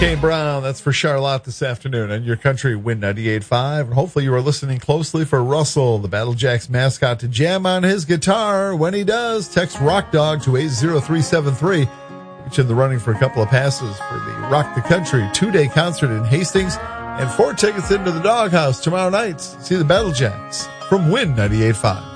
Kane Brown, that's for Charlotte this afternoon on your country Win 98.5. And hopefully you are listening closely for Russell, the Battle Jacks mascot, to jam on his guitar. When he does, text Rock Dog to 80373. Get you in the running for a couple of passes for the Rock the Country 2-day concert in Hastings and 4 tickets into the Doghouse tomorrow night. See the Battle Jacks from Win 98.5.